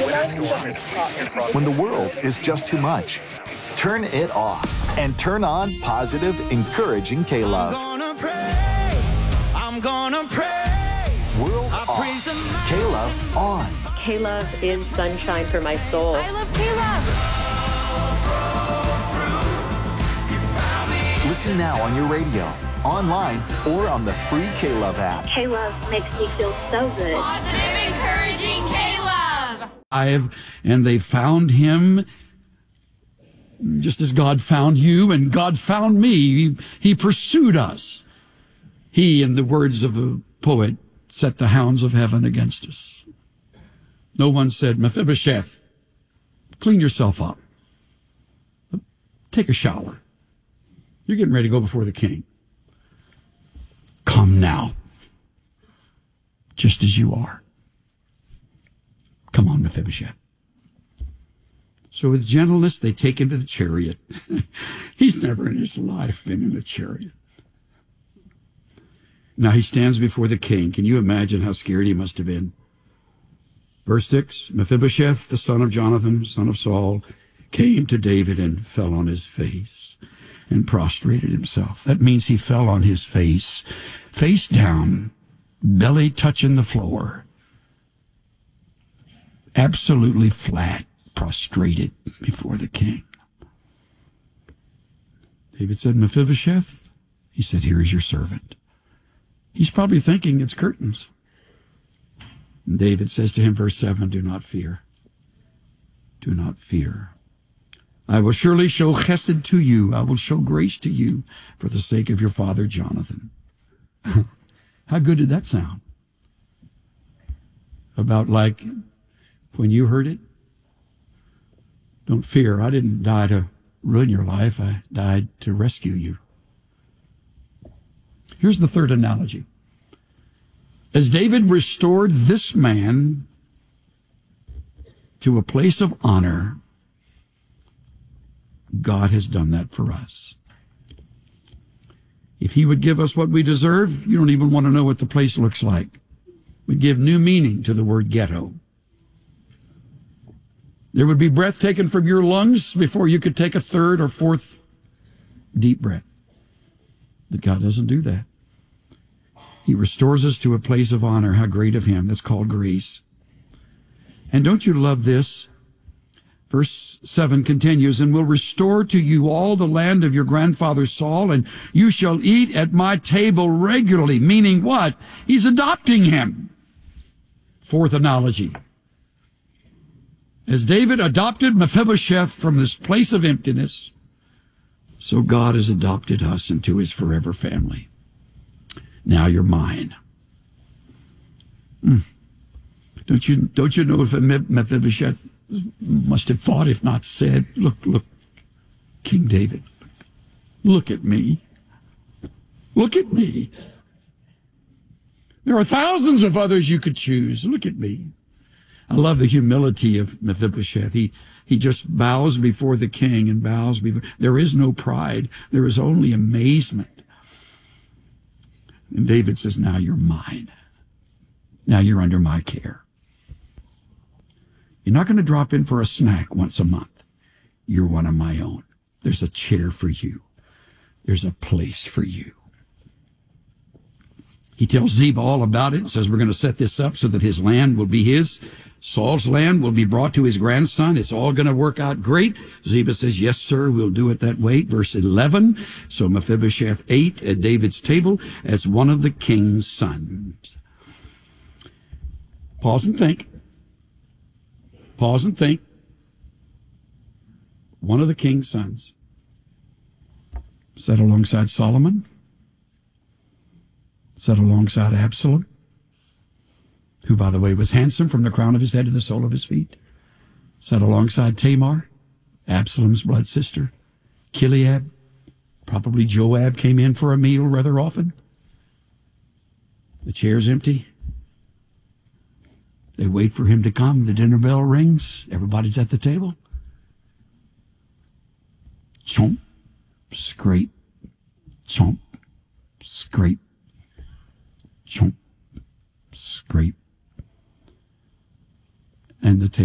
When the world is just too much, turn it off and turn on positive, encouraging K-Love. I'm gonna praise. World off. K-Love on. K-Love is sunshine for my soul. I love K-Love. Listen now on your radio, online, or on the free K-Love app. K-Love makes me feel so good. Positive, encouraging K-Love. And they found him just as God found you and God found me. He pursued us. He, in the words of a poet, set the hounds of heaven against us. No one said, Mephibosheth, clean yourself up. Take a shower. You're getting ready to go before the king. Come now, just as you are. Come on, Mephibosheth. So with gentleness, they take him to the chariot. He's never in his life been in a chariot. Now he stands before the king. Can you imagine how scared he must have been? Verse 6, Mephibosheth, the son of Jonathan, son of Saul, came to David and fell on his face and prostrated himself. That means he fell on his face, face down, belly touching the floor, absolutely flat, prostrated before the king. David said, Mephibosheth? He said, here is your servant. He's probably thinking it's curtains. And David says to him, verse 7, do not fear. Do not fear. I will surely show chesed to you. I will show grace to you for the sake of your father Jonathan. How good did that sound? About like when you heard it? Don't fear. I didn't die to ruin your life. I died to rescue you. Here's the third analogy. As David restored this man to a place of honor, God has done that for us. If he would give us what we deserve, you don't even want to know what the place looks like. We'd give new meaning to the word ghetto. There would be breath taken from your lungs before you could take a third or fourth deep breath. But God doesn't do that. He restores us to a place of honor. How great of him. That's called grace. And don't you love this? Verse 7 continues, and will restore to you all the land of your grandfather Saul, and you shall eat at my table regularly. Meaning what? He's adopting him. Fourth analogy. As David adopted Mephibosheth from this place of emptiness, so God has adopted us into his forever family. Now you're mine. Don't you know if Mephibosheth must have thought, if not said, look, King David, look at me. Look at me. There are thousands of others you could choose. Look at me. I love the humility of Mephibosheth. He just bows before the king and bows before. There is no pride. There is only amazement. And David says, now you're mine. Now you're under my care. You're not going to drop in for a snack once a month. You're one of my own. There's a chair for you. There's a place for you. He tells Ziba all about it, says we're going to set this up so that his land will be his. Saul's land will be brought to his grandson. It's all going to work out great. Ziba says, yes, sir, we'll do it that way. Verse 11, so Mephibosheth ate at David's table as one of the king's sons. Pause and think. Pause and think. One of the king's sons. Sat alongside Solomon. Sat alongside Absalom, who, by the way, was handsome from the crown of his head to the sole of his feet. Sat alongside Tamar, Absalom's blood sister. Gilead, probably Joab came in for a meal rather often. The chair's empty. They wait for him to come. The dinner bell rings. Everybody's at the table. Chomp, scrape, chomp, scrape, chomp, scrape. And the table